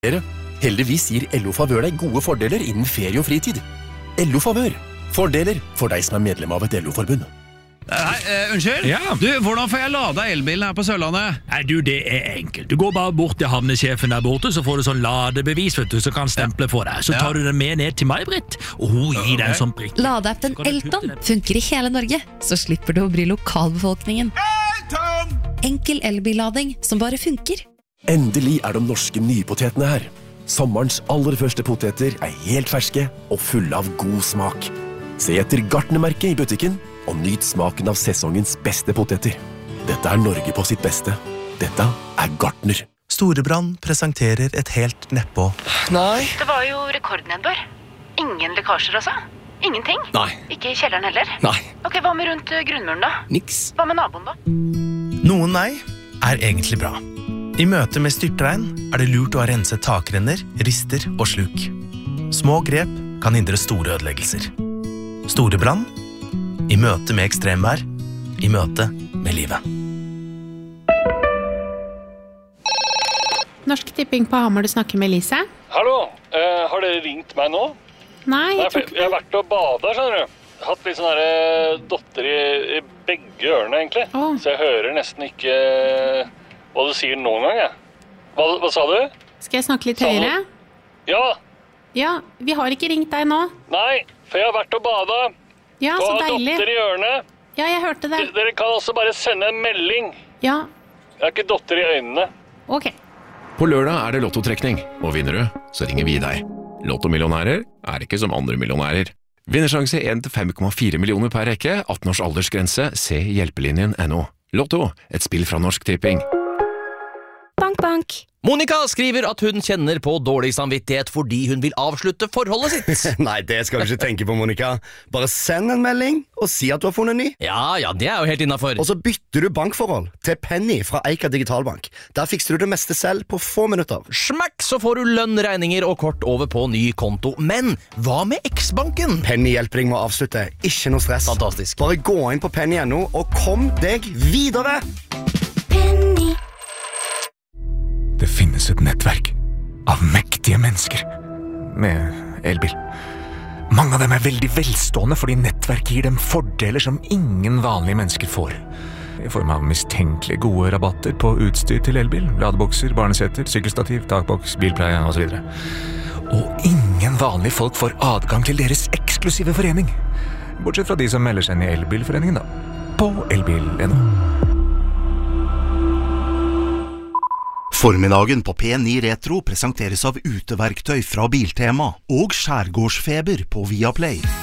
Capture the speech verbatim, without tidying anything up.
Heldigvis gir L O Favør deg gode fordeler innen ferie og fritid. L O Favør. Fordeler for deg som er medlem av et L O-forbund. Hei, uh, unnskyld? Ja. Du, hvordan får jeg lada elbilen her på Sørlandet? Nei, du, det er enkelt. Du går bare bort til havnesjefen der borte, så får du sånn ladebevis, vet du, så kan stemple for deg. Så tar du den med ned til May-Britt, og hun gir deg en sånn prikk. Ladeappen Elton funker i hele Norge, så slipper du å bry lokalbefolkningen. Elton! Enkel elbillading som bare funker. Endelig er de norske nypotetene her. Sommerens aller første poteter er helt ferske og fulle av god smak. Se etter Gartnermerket i butikken, og nyt smaken av sesongens beste poteter. Dette er Norge på sitt beste. Dette er Gartner. Storebrand presenterer et helt nedpå. Nei. Det var jo rekordnedbør. Ingen lekkasjer altså? Ingenting? Nei. Ikke i kjelleren heller? Nei. Ok, hva med rundt grunnmuren da? Niks. Hva med naboen da? Noen nei er egentlig bra. I møte med styrtregn er det lurt å ha renset takrenner, rister og sluk. Små grep kan hindre store ødeleggelser. Storebrand i møte med ekstremvær, i møte med livet. Norsk Tipping på Hamar, du snakker med Elise. Hallo, uh, har dere ringt meg nå? Nei, jeg Nei, tror ikke jeg har vært og badet, skjønner du. Jeg har hatt litt sånn her uh, dotter i, i begge ørene, egentlig. Åh. Så jeg hører nesten ikke uh, hva du sier noen gang, jeg. Hva, hva sa du? Skal jeg snakke litt Sa du- høyere? Ja, Ja, vi har ikke ringt deg nå. nei, for jeg har vært og badet. Ja, Og så har deilig. dotter i ørene. Ja, jeg hørte det. D- Dere kan også bare sende en melding. Ja, Jeg har ikke dotter i øynene. ok. På lørdag er det lottotrekning, og vinner du, så ringer vi deg. Lottomillionærer er ikke som andre millionærer. Vinnersjanse en til fem komma fire millioner per rekke, atten års aldersgrense, se hjelpelinjen punktum no. Lotto, et spill fra Norsk Tipping. Bank, bank. Monica skriver at hun kjenner på dårlig samvittighet fordi hun vil avslutte forholdet sitt. Nei, det skal du ikke tenke på, Monica. Bare send en melding og si at du har funnet ny. Ja, ja, det er jo helt innenfor. Og så bytter du bankforhold til Penny fra Eika Digitalbank. Der fikser du det meste selv på få minutter. Smakk, så får du lønn, regninger og kort over på ny konto. Men hva med X-banken? Penny hjelper deg med å avslutte. Ikke noe stress. Fantastisk. Bare gå inn på penny punktum no og kom deg videre. Penny. Det finnes et nettverk av mektige mennesker med elbil. Mange av dem er veldig velstående fordi nettverket gir dem fordeler som ingen vanlige mennesker får. I form av mistenkelig gode rabatter på utstyr til elbil, ladebokser, barneseter, sykkelstativ, takboks, bilpleie og så videre. Og ingen vanlige folk får adgang til deres eksklusive forening. Bortsett fra de som melder seg inn i elbilforeningen da, på elbil punktum no. Formiddagen på P ni Retro presenteres av uteverktøy fra Biltema og Skjærgårdsfeber på Viaplay.